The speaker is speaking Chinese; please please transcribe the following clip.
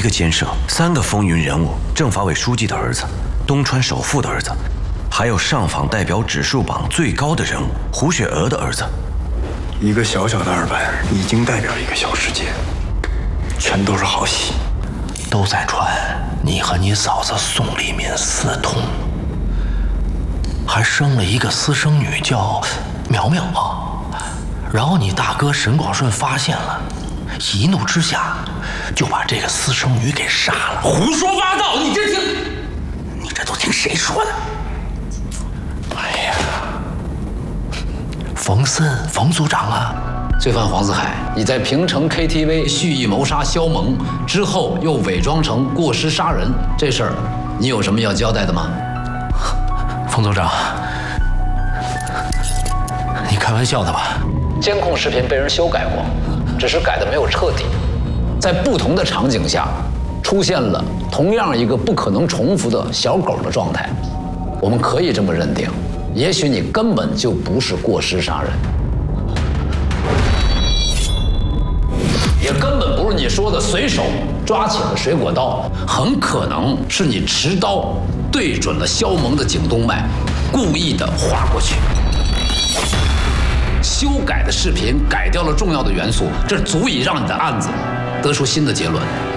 个监舍，3个风云人物：政法委书记的儿子，东川首富的儿子，还有上访代表指数榜最高的人物胡雪娥的儿子。 一个小小的2班已经代表一个小世界，全都是好戏。 都在传你和你嫂子宋丽敏私通，还生了一个私生女叫苗苗啊。然后你大哥沈广顺发现了，一怒之下就把这个私生女给杀了。 胡说八道！你这听， 你这都听谁说的？哎呀，冯森，冯组长啊！ 罪犯黄子海，你在平城 KTV 蓄意谋杀肖萌之后，又伪装成过失杀人，这事儿你有什么要交代的吗？ 冯组长，你开玩笑的吧？ 监控视频被人修改过，只是改的没有彻底，在不同的场景下出现了同样一个不可能重复的小狗的状态。我们可以这么认定，也许你根本就不是过失杀人。也根本不是你说的随手抓起了水果刀，很可能是你持刀对准了肖萌的颈动脉，故意的划过去。修改的视频改掉了重要的元素，这足以让你的案子得出新的结论。